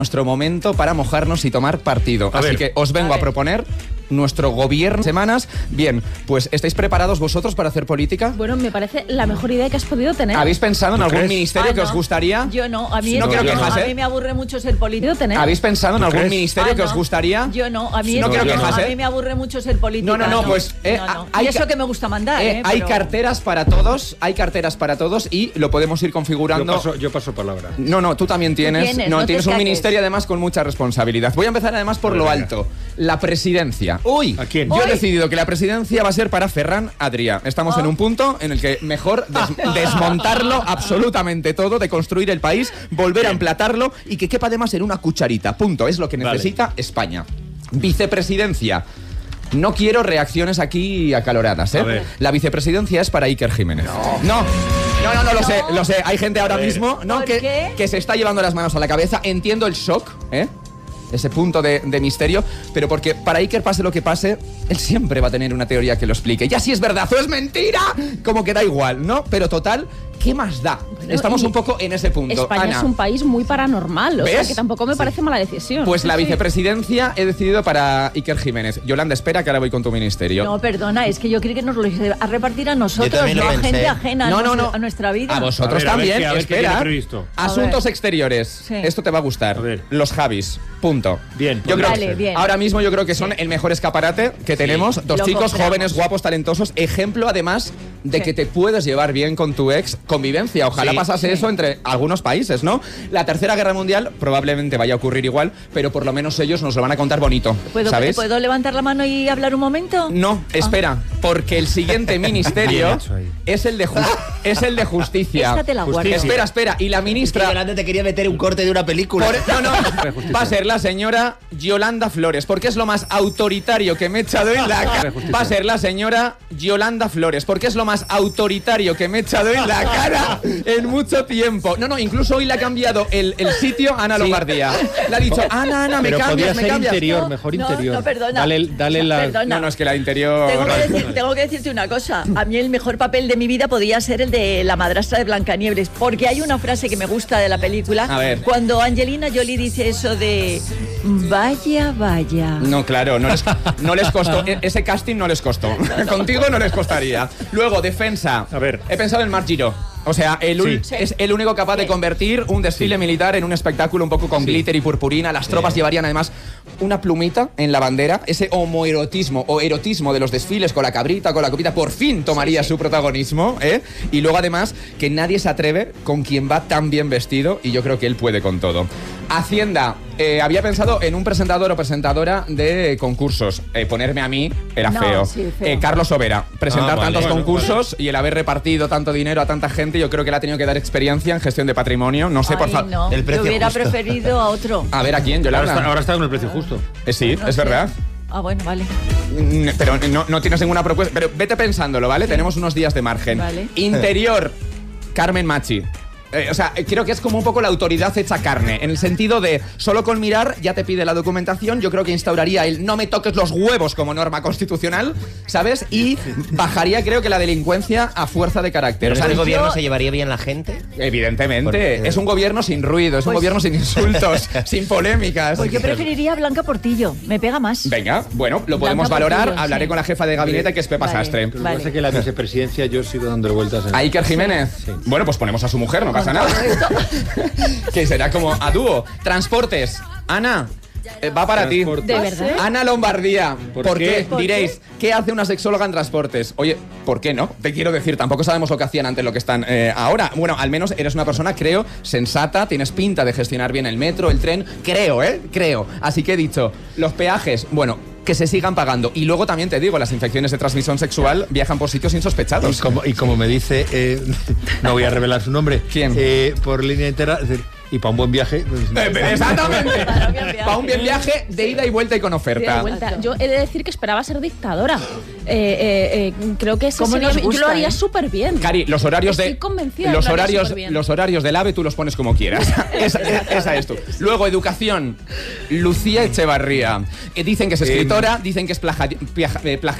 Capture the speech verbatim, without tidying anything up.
nuestro momento para mojarnos y tomar partido. A Así ver. que os vengo a, a proponer nuestro gobierno semanas. Bien, pues ¿estáis preparados vosotros para hacer política? Bueno, me parece la mejor idea que has podido tener. ¿Habéis pensado en algún crees? ministerio Ah, que no. os gustaría? Yo no, a mí, No es- quiero yo quejas, a ¿eh? mí me aburre mucho ser político. tener. ¿Habéis pensado en ¿Tú algún crees? ministerio Ah, que os no. gustaría? Yo no, a mí, No es- quiero yo quejas, a ¿eh? mí me aburre mucho ser política. No, no, no, pues, eh, no, no. hay Y eso ca- que me gusta mandar, Eh, ¿eh? hay Pero- carteras para todos, hay carteras para todos y lo podemos ir Yo configurando. paso, yo paso palabra. No, no, tú también tienes. tienes, no, no te tienes un escaques. ministerio además con mucha responsabilidad. Voy a empezar además por A ver, lo venga. alto. La presidencia. Uy, ¿A quién? yo he Uy. decidido que la presidencia va a ser para Ferran Adrià. Estamos Oh. en un punto en el que mejor des- desmontarlo absolutamente todo, de construir el país, volver a emplatarlo y que quepa además en una cucharita. Punto. Es lo que Vale. necesita España. Vicepresidencia. No quiero reacciones aquí acaloradas, ¿eh? A ver. La vicepresidencia es para Iker Jiménez. No. No, no, no, lo No. sé, lo sé. Hay gente ahora A ver. mismo, ¿no? ¿Por Que, qué? que se está llevando las manos a la cabeza. Entiendo el shock, ¿eh? Ese punto de, de misterio, pero porque para Iker pase lo que pase, él siempre va a tener una teoría que lo explique. Ya si es verdad o es mentira, como que da igual, ¿no? Pero total, ¿qué más da? Estamos y un poco en ese punto. España Ana, es un país muy paranormal, o sea ¿ves? que tampoco me parece mala decisión. pues la Sí. vicepresidencia he decidido para Iker Jiménez. Yolanda, espera que ahora voy con tu ministerio. No, perdona, es que yo creo que nos lo iba a repartir a nosotros, también lo no a pensé. gente ajena No, a, no, nuestra, no. a nuestra vida. A vosotros A ver, a ver también, qué- a ver qué espera. tiene previsto. Asuntos A ver. exteriores. Sí. Esto te va a gustar. A ver. Los Javis. Punto. Bien, Yo pues creo vale, que bien. ahora mismo yo creo que son el mejor escaparate que tenemos. Dos Lo chicos compramos. jóvenes, guapos, talentosos. Ejemplo, además, de Sí. que te puedes llevar bien con tu ex. Convivencia. Ojalá Sí, pasase sí. eso entre algunos países, ¿no? La Tercera Guerra Mundial probablemente vaya a ocurrir igual, pero por lo menos ellos nos lo van a contar bonito. ¿Puedo, ¿Sabes? ¿Puedo levantar la mano y hablar un momento? No, espera, porque el siguiente ministerio Bien hecho ahí. es el de ju- es el de justicia. Esta te la guardo. Justicia. Espera, espera, y la ministra Yolanda te quería meter un corte de una película. por- no, no, va a ser la señora Yolanda Flores, porque es lo más autoritario que me he echado en la cara. Va a ser la señora Yolanda Flores, porque es lo más autoritario que me he echado en la cara en mucho tiempo. No, no, incluso hoy le ha cambiado el, el sitio a Ana Lombardía. Le ha dicho, Ana, Ana, me Pero cambias, podría me ser cambias. interior, No, mejor no, interior. no, perdona. Dale, dale la... Perdona. No, no, es que la interior... Tengo que, decir- tengo que decirte una cosa. A mí el mejor papel de mi vida podía ser el de la madrastra de Blancanieves, porque hay una frase que me gusta de la película. A ver. Cuando Angelina Jolie dice eso de vaya, vaya. No, claro, no les, no les costó. E- ese casting no les costó. Contigo no les costaría. Luego, defensa. A ver. He pensado en Marc Giró. O sea, el ul- Sí. es el único capaz de Sí. convertir un desfile militar en un espectáculo un poco con glitter y purpurina. Las tropas llevarían además una plumita en la bandera. Ese homoerotismo o erotismo de los desfiles con la cabrita, con la copita, por fin tomaría su protagonismo, ¿eh? Y luego además que nadie se atreve con quien va tan bien vestido y yo creo que él puede con todo. Hacienda. Eh, había pensado en un presentador o presentadora de concursos. Eh, ponerme a mí era No, feo. sí, feo. Eh, Carlos Overa. Presentar Ah, vale. tantos Bueno, concursos y el haber repartido tanto dinero a tanta gente, yo creo que le ha tenido que dar experiencia en gestión de patrimonio. No sé, por Ay, favor. no. El Yo precio hubiera justo. preferido a otro. A ver, ¿a quién, Ahora Yolanda? está, ahora está con el precio justo. Eh, sí, No es sé. verdad. Ah, bueno, vale. Mm, Pero no, no tienes ninguna propuesta. Pero vete pensándolo, ¿vale? Tenemos unos días de margen. Vale. Interior, Carmen Machi. Eh, o sea, eh, creo que es como un poco la autoridad hecha carne, en el sentido de solo con mirar ya te pide la documentación. Yo creo que instauraría el no me toques los huevos como norma constitucional, ¿sabes? Y bajaría, creo que la delincuencia a fuerza de carácter. Pero O sea, ¿ese yo- gobierno se llevaría bien la gente? Evidentemente, Porque- es un gobierno sin ruido, es un Pues- gobierno sin insultos, sin polémicas. Pues yo preferiría a Blanca Portillo. Me pega más. Venga, bueno, lo podemos Blanca valorar. Portillo, Hablaré sí. con la jefa de gabinete, que es Pepa Vale. Sastre. Lo que Vale. pasa es que la vicepresidencia yo sigo dando vueltas en... ¿A Iker Jiménez? Sí. Bueno, pues ponemos a su mujer, no pasa nada. Que será como a dúo. Transportes. Ana, eh, va para ti. Transportes. ¿De verdad? Ana Lombardía. ¿Por, ¿Por qué? qué? ¿Por Diréis, ¿qué hace una sexóloga en transportes? Oye, ¿por qué no? Te quiero decir, tampoco sabemos lo que hacían antes lo que están eh, ahora. Bueno, al menos eres una persona, creo, sensata, tienes pinta de gestionar bien el metro, el tren. Creo, ¿eh? Creo. Así que he dicho, los peajes, bueno, que se sigan pagando. Y luego también te digo, las infecciones de transmisión sexual viajan por sitios Y insospechados. como, y como me dice, eh, no voy a revelar su nombre. ¿Quién? Eh, por línea entera, es decir, y para un buen viaje... pues, Eh, Exactamente. Para un bien viaje. Para un bien viaje de ida y vuelta y con De oferta. vuelta. Yo he de decir que esperaba ser dictadora. Eh, eh, eh, creo que ese ¿Cómo sería- nos yo lo gusta, haría eh? súper bien. Cari, los horarios Estoy de convencida de los que lo haría horarios superbién. los horarios del AVE tú los pones como quieras. esa, esa es tú. Luego educación. Lucía Echevarría. Eh, dicen que es escritora, dicen que es plagia- plagia- eh,